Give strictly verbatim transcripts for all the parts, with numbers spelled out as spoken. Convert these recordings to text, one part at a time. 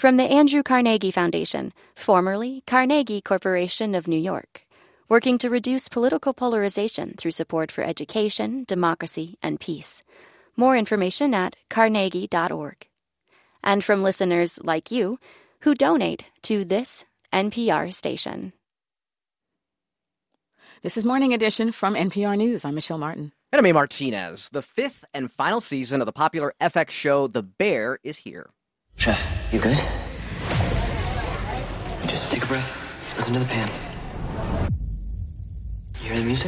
From the Andrew Carnegie Foundation, formerly Carnegie Corporation of New York, working to reduce political polarization through support for education, democracy, and peace. More information at carnegie dot org. And from listeners like you who donate to this N P R station. This is Morning Edition from N P R News. I'm Michelle Martin. And I'm A. Martinez. The fifth and final season of the popular F X show The Bear is here. Chef, you good? Just take a breath. Listen to the pan. You hear the music?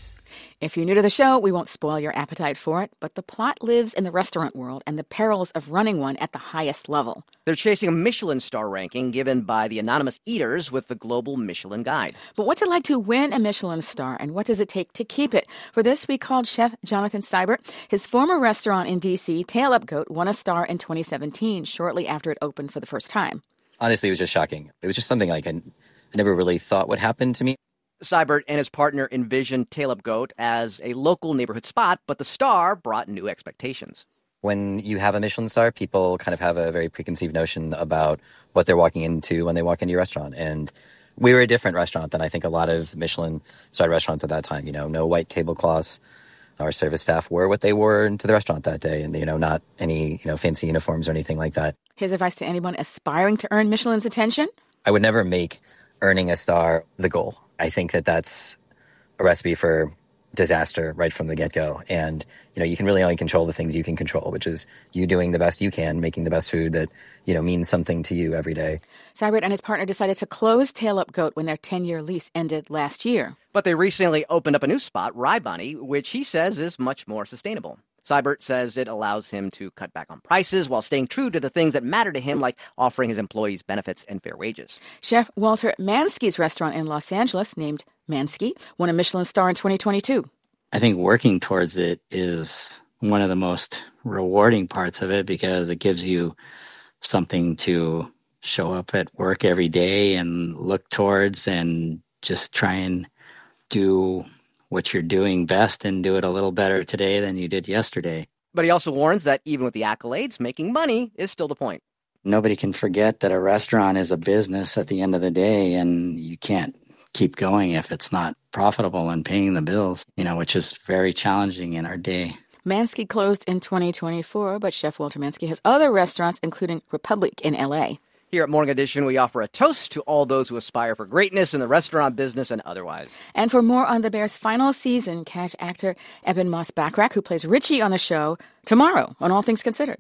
If you're new to the show, we won't spoil your appetite for it, but the plot lives in the restaurant world and the perils of running one at the highest level. They're chasing a Michelin star ranking given by the anonymous eaters with the Global Michelin Guide. But what's it like to win a Michelin star, and what does it take to keep it? For this, we called Chef Jonathan Seibert. His former restaurant in D C, Tail Up Goat, won a star in twenty seventeen, shortly after it opened for the first time. Honestly, it was just shocking. It was just something like I, I never really thought would happen to me. Seibert and his partner envisioned Tail Up Goat as a local neighborhood spot, but the star brought new expectations. When you have a Michelin star, people kind of have a very preconceived notion about what they're walking into when they walk into your restaurant. And we were a different restaurant than I think a lot of Michelin-starred restaurants at that time. You know, no white tablecloths. Our service staff wore what they wore into the restaurant that day, and, you know, not any, you know, fancy uniforms or anything like that. His advice to anyone aspiring to earn Michelin's attention? I would never make earning a star the goal. I think that that's a recipe for disaster right from the get-go. And, you know, you can really only control the things you can control, which is you doing the best you can, making the best food that, you know, means something to you every day. Seibert and his partner decided to close Tail Up Goat when their ten-year lease ended last year. But they recently opened up a new spot, Rye Bunny, which he says is much more sustainable. Seibert says it allows him to cut back on prices while staying true to the things that matter to him, like offering his employees benefits and fair wages. Chef Walter Mansky's restaurant in Los Angeles, named Mansky, won a Michelin star in twenty twenty-two. I think working towards it is one of the most rewarding parts of it because it gives you something to show up at work every day and look towards and just try and do what you're doing best and do it a little better today than you did yesterday. But he also warns that even with the accolades, making money is still the point. Nobody can forget that a restaurant is a business at the end of the day, and you can't keep going if it's not profitable and paying the bills, you know, which is very challenging in our day. Mansky closed in twenty twenty-four, but Chef Walter Mansky has other restaurants, including Republic in L A. Here at Morning Edition, we offer a toast to all those who aspire for greatness in the restaurant business and otherwise. And for more on The Bear's final season, catch actor Eben Moss-Bachrach, who plays Richie on the show, tomorrow on All Things Considered.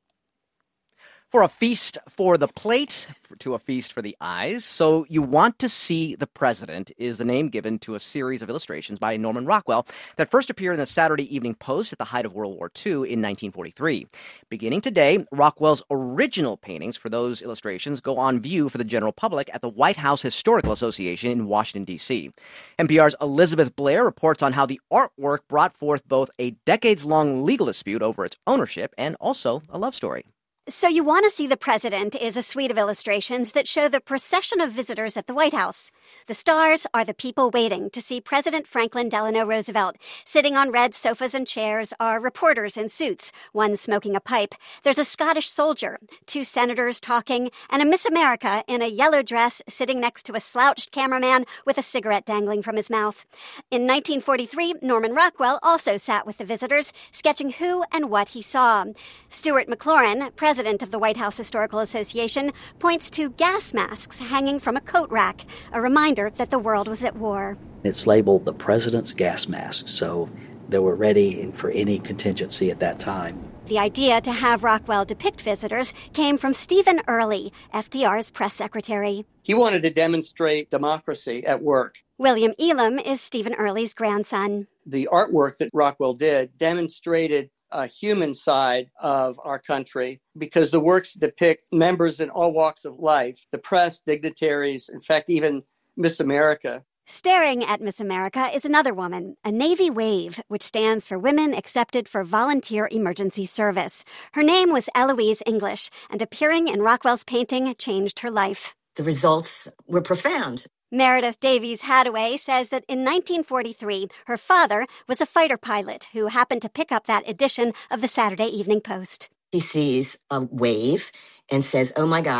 For a feast for the plate, to a feast for the eyes. So You Want to See the President is the name given to a series of illustrations by Norman Rockwell that first appeared in the Saturday Evening Post at the height of World War Two in nineteen forty-three. Beginning today, Rockwell's original paintings for those illustrations go on view for the general public at the White House Historical Association in Washington, D C. N P R's Elizabeth Blair reports on how the artwork brought forth both a decades-long legal dispute over its ownership and also a love story. So You Want to See the President is a suite of illustrations that show the procession of visitors at the White House. The stars are the people waiting to see President Franklin Delano Roosevelt. Sitting on red sofas and chairs are reporters in suits, one smoking a pipe. There's a Scottish soldier, two senators talking, and a Miss America in a yellow dress sitting next to a slouched cameraman with a cigarette dangling from his mouth. In nineteen forty-three, Norman Rockwell also sat with the visitors, sketching who and what he saw. Stuart McLaurin, president President of the White House Historical Association, points to gas masks hanging from a coat rack, a reminder that the world was at war. It's labeled the President's gas mask, so they were ready for any contingency at that time. The idea to have Rockwell depict visitors came from Stephen Early, F D R's press secretary. He wanted to demonstrate democracy at work. William Elam is Stephen Early's grandson. The artwork that Rockwell did demonstrated a human side of our country because the works depict members in all walks of life, the press, dignitaries, in fact, even Miss America. Staring at Miss America is another woman, a Navy WAVE, which stands for Women Accepted for Volunteer Emergency Service. Her name was Eloise English, and appearing in Rockwell's painting changed her life. The results were profound. Meredith Davies Hadaway says that in nineteen forty-three, her father was a fighter pilot who happened to pick up that edition of the Saturday Evening Post. He sees a wave and says, oh my God,